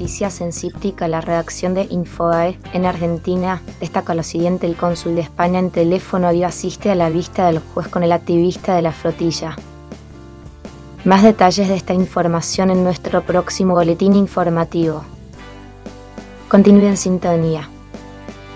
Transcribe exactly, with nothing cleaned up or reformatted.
noticias en Cíptica, la redacción de Infobae en Argentina destaca lo siguiente: el cónsul de España en teléfono dio asiste a la vista del juez con el activista de la flotilla. Más detalles de esta información en nuestro próximo boletín informativo. Continúe en sintonía.